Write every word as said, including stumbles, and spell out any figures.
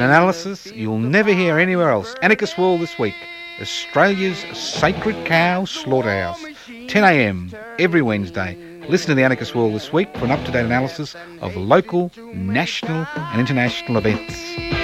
analysis you'll never hear anywhere else. Anarchist World this week, Australia's sacred cow slaughterhouse, ten a m every Wednesday. Listen to the Anarchist World this week for an up-to-date analysis of local, national and international events.